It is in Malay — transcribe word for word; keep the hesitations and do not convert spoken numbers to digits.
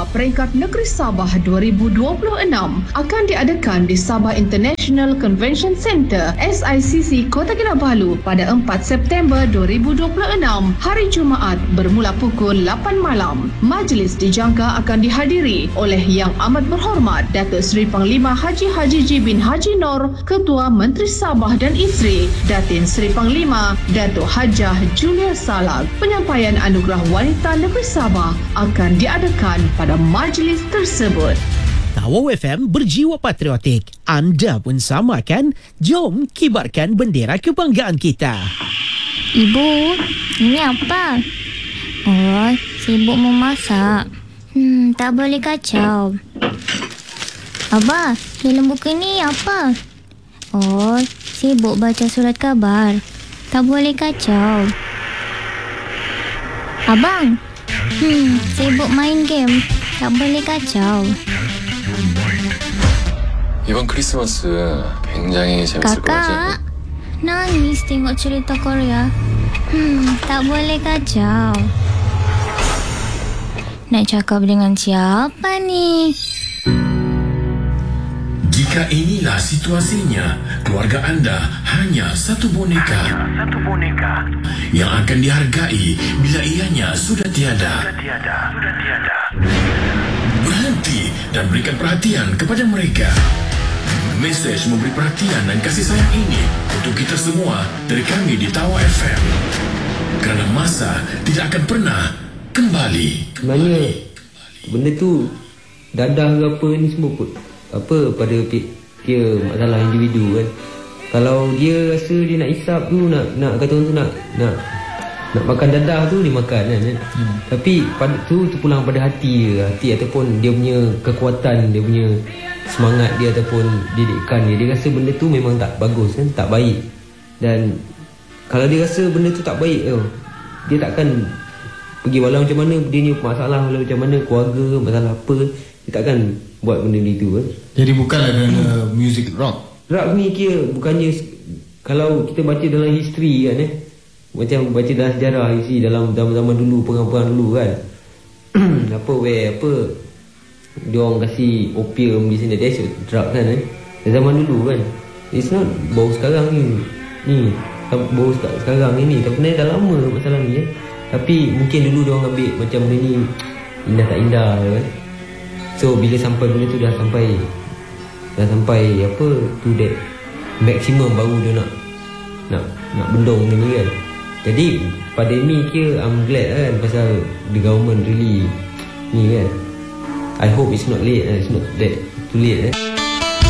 Gala Peringkat Negeri Sabah dua ribu dua puluh enam akan diadakan di Sabah International Convention Centre S I C C Kota Kinabalu pada empat September dua ribu dua puluh enam, hari Jumaat bermula pukul lapan malam. Majlis dijangka akan dihadiri oleh Yang Amat Berhormat Datuk Seri Panglima Haji Haji J bin Haji Nor, Ketua Menteri Sabah dan Iseri, Datin Seri Panglima Datuk Hajah Julia Salag. Penyampaian Anugerah Wanita Negeri Sabah akan diadakan pada majlis tersebut. Tawau F M berjiwa patriotik. Anda pun sama kan? Jom kibarkan bendera kebanggaan kita. Ibu, ini apa? Oh, sibuk memasak. Hmm, tak boleh kacau. Abah, dalam buku ni apa? Oh, sibuk baca surat khabar. Tak boleh kacau. Abang, hmm, sibuk main game. Tak boleh kacau. 이번 크리스마스 굉장히 재밌을 것 같지? Kakak, nangis tengok cerita Korea. Hmm, tak boleh kacau. Nak cakap dengan siapa ni? Jika inilah situasinya, keluarga anda hanya satu boneka, hanya satu boneka yang akan dihargai bila ianya sudah tiada. Sudah tiada, sudah tiada. Berhenti dan berikan perhatian kepada mereka. Mesej memberi perhatian dan kasih sayang ini untuk kita semua dari kami di Tawau F M. Kerana masa tidak akan pernah kembali. Sebenarnya benda tu dadah ke apa ni semua pun apa pada dia masalah individu kan. Kalau dia rasa dia nak hisap tu, nak nak kata orang tu nak nak nak makan dadah tu, dia makan kan. Hmm. Tapi pada tu tu pulang pada hati dia, hati ataupun dia punya kekuatan, dia punya semangat dia ataupun didikan dia. Dia rasa benda tu memang tak bagus kan, tak baik. Dan kalau dia rasa benda tu tak baik tu, dia takkan pergi walau macam mana dia ni masalah, walau macam mana keluarga, masalah apa, dia takkan buat benda itu kan. Jadi bukanlah kerana hmm. music rock. Rock ni kira bukannya, kalau kita baca dalam history kan eh, macam baca dalam sejarah isi dalam zaman-zaman dulu, perang-perang dulu kan. apa weh apa dia orang kasi opium di sini, dia drug kan eh. Zaman dulu kan. It's not baru sekarang ni. Ni baru sekarang ini, tapi dah lama masalah ni eh. Tapi mungkin dulu dia orang ambil macam benda ni indah tak indah kan. So bila sampai benda tu dah sampai dah sampai apa to that maximum, baru dia nak nak nak bendung benda ni kan. Jadi pada ni kira I'm glad kan pasal the government really ni kan. I hope it's not late, it's not that too late eh.